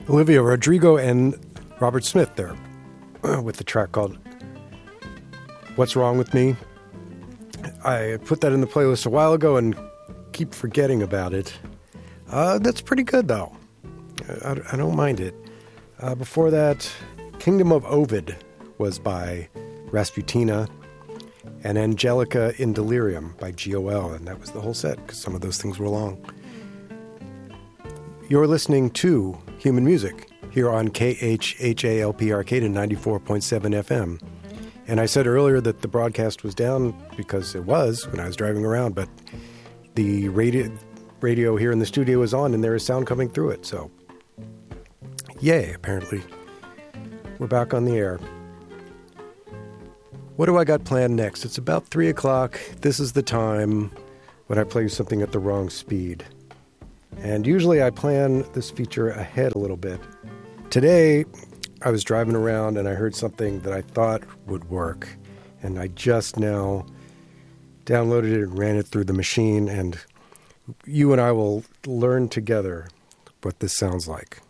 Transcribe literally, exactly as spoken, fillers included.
Olivia Rodrigo and Robert Smith there with the track called What's Wrong With Me. I put that in the playlist a while ago and keep forgetting about it. Uh, that's pretty good, though. I, I don't mind it. Uh, before that, Kingdom of Ovid was by Rasputina, and Angelica in Delirium by G O L, and that was the whole set, because some of those things were long. You're listening to Human Music here on K H H A L P Arcade in ninety-four point seven F M. And I said earlier that the broadcast was down because it was when I was driving around, but the radio, radio here in the studio is on, and there is sound coming through it, so yay, apparently. We're back on the air. What do I got planned next? It's about three o'clock. This is the time when I play you something at the wrong speed. And usually I plan this feature ahead a little bit. Today, I was driving around and I heard something that I thought would work. And I just now downloaded it and ran it through the machine. And you and I will learn together what this sounds like.